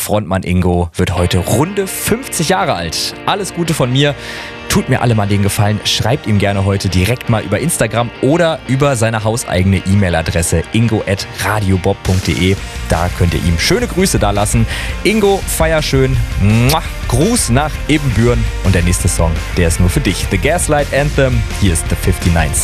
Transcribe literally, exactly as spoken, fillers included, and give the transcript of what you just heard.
Frontmann Ingo wird heute runde fünfzig Jahre alt. Alles Gute von mir. Tut mir alle mal den Gefallen, schreibt ihm gerne heute direkt mal über Instagram oder über seine hauseigene E-Mail-Adresse ingo at radiobob punkt de. Da könnt ihr ihm schöne Grüße da lassen. Ingo, feier schön. Mua. Gruß nach Ebenbüren. Und der nächste Song, der ist nur für dich. The Gaslight Anthem. Hier ist The fifty-nine.